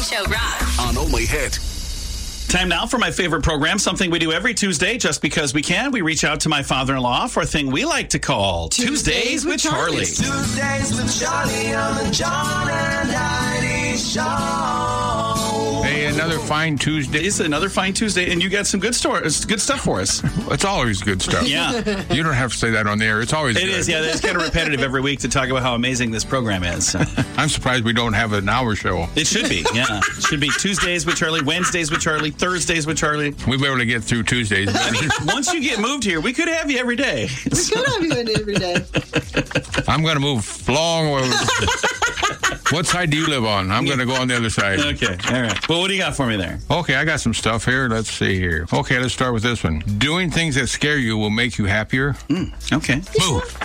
Show rocks. On Only Hit. Time now for my favorite program, something we do every Tuesday just because we can. We reach out to my father-in-law for a thing we like to call Tuesdays with Charlie. Tuesdays with Charlie on the John and Heidi Show. Hey, another fine Tuesday. It's another fine Tuesday, and you got some good stuff for us. It's always good stuff. Yeah. You don't have to say that on the air. It's always good. It is, yeah. It's kind of repetitive every week to talk about how amazing this program is. So. I'm surprised we don't have an hour show. It should be, yeah. It should be Tuesdays with Charlie, Wednesdays with Charlie, Thursdays with Charlie. We barely get through Tuesdays. Once you get moved here, we could have you every day. We could have you in every day. I'm going to move long. What side do you live on? I'm going to go on the other side. Okay, all right. Well, what do you got for me there? Okay, I got some stuff here. Let's see here. Okay, let's start with this one. Doing things that scare you will make you happier. Okay. Move.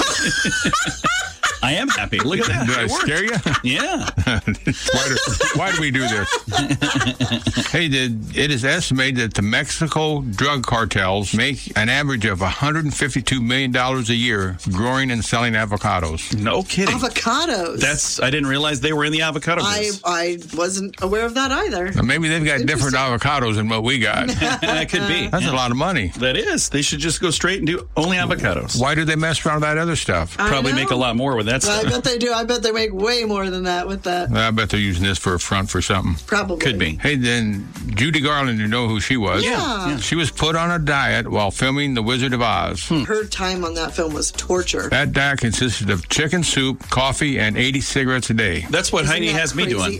I am happy. Look at that. Did I scare you? Yeah. Why do we do this? Hey, it is estimated that the Mexico drug cartels make an average of $152 million a year growing and selling avocados. No kidding. Avocados. I didn't realize they were in the avocado business. I wasn't aware of that either. Maybe they've got different avocados than what we got. That could be. That's a lot of money. That is. They should just go straight and do only avocados. Why do they mess around with that other stuff? Probably make a lot more with that stuff. I bet they do. I bet they make way more than that with that. I bet they're using this for a front for something. Probably. Could be. Hey, then Judy Garland, you know who she was? Yeah. She was put on a diet while filming The Wizard of Oz. Her time on that film was torture. That diet consisted of chicken soup, coffee, and 80 cigarettes a day. That's what Isn't Heidi that has me crazy? doing.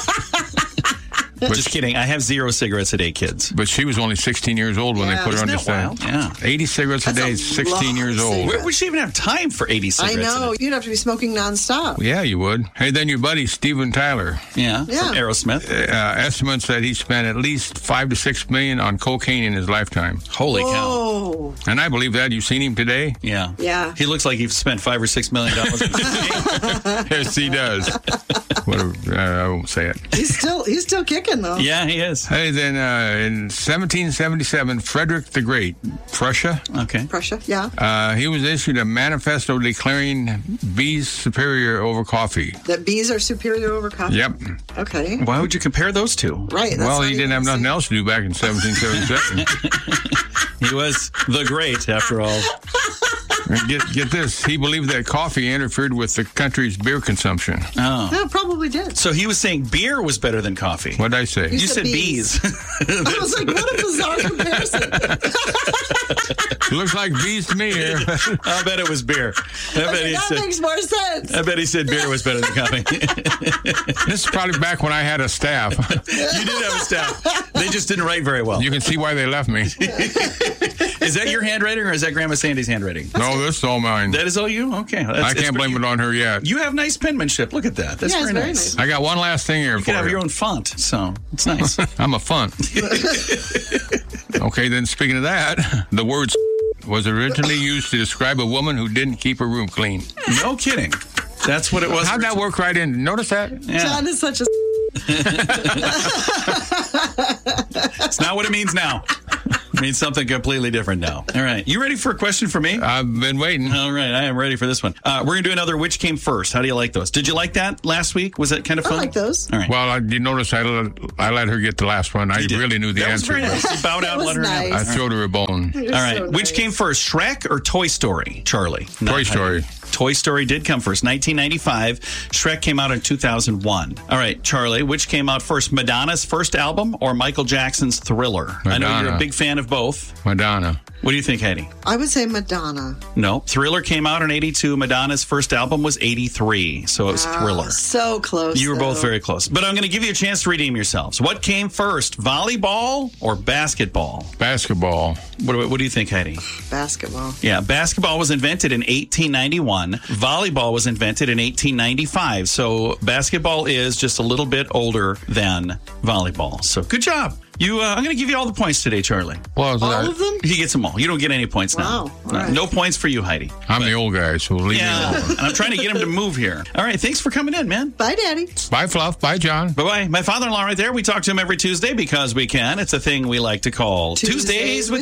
Just kidding. I have 0 cigarettes a day, kids. But she was only 16 years old when they put her on this diet. Yeah. 80 cigarettes a That's day, a 16 years lot of old. cigarettes. Where would she even have time for 80 I cigarettes? know. You'd have to be smoking nonstop. Yeah, you would. Hey, then your buddy Steven Tyler. Yeah. Yeah. From Aerosmith. Estimates that he spent at least $5 to $6 million on cocaine in his lifetime. Holy cow. Oh. And I believe that. You've seen him today? Yeah. Yeah. He looks like he's spent $5 or $6 million. Yes, he does. Whatever. I won't say it. He's still kicking though. Yeah, he is. Hey, then in 1777, Frederick the Great, Prussia. Okay. Prussia. Yeah. He was issued a manifesto declaring bees superior over coffee. That bees are superior over coffee. Yep. Okay. Why would you compare those two? Right. Well, he didn't have nothing else to do back in 1777. He was the great, after all. And get this. He believed that coffee interfered with the country's beer consumption. Oh. No, probably did. So he was saying beer was better than coffee. What'd I say? You You said bees. I was like, what a bizarre comparison. Looks like bees to me here. I bet it was beer. That makes more sense. I bet he said beer was better than coffee. This is probably back when I had a staff. You did have a staff. They just didn't write very well. You can see why they left me. Is that your handwriting or is that Grandma Sandy's handwriting? No, this is all mine. That is all you? Okay. I can't blame it on her yet. You have nice penmanship. Look at that. That's Yeah, it's very very nice. nice. I got one last thing here You for can have you. your own font, so it's nice. I'm a font. Okay, then speaking of that, the word was originally used to describe a woman who didn't keep her room clean. No kidding. That's what it was. How'd that work right in? Notice that? Yeah. John is such a... It's not what it means now. It means something completely different now. All right. You ready for a question for me? I've been waiting. All right. I am ready for this one. We're going to do another Which Came First. How do you like those? Did you like that last week? Was that kind of fun? I like those. All right. Well, you notice I let her get the last one. I You did. really knew the That was answer. very nice. You bowed out and let her nice. know. I threw her a bone. You're All right. so Which nice. came first, Shrek or Toy Story, Charlie? Toy Story. Toy Story did come first, 1995. Shrek came out in 2001. All right, Charlie, which came out first, Madonna's first album or Michael Jackson's Thriller? I know you're a Madonna. big fan of both. Madonna. What do you think, Heidi? I would say Madonna. No. Thriller came out in 82. Madonna's first album was 83, so it was Thriller. So close. You were both though. very close. But I'm going to give you a chance to redeem yourselves. What came first, volleyball or basketball? Basketball. What do you think, Heidi? Basketball. Yeah, basketball was invented in 1891. Volleyball was invented in 1895. So basketball is just a little bit older than volleyball. So good job. I'm going to give you all the points today, Charlie. Well, All of them? He gets them all. You don't get any points now. Wow. All right. No points for you, Heidi. I'm the old guy, so leave me Yeah, alone. and I'm trying to get him to move here. All right, thanks for coming in, man. Bye, Daddy. Bye, Fluff. Bye, John. Bye-bye. My father-in-law right there. We talk to him every Tuesday because we can. It's a thing we like to call Tuesdays with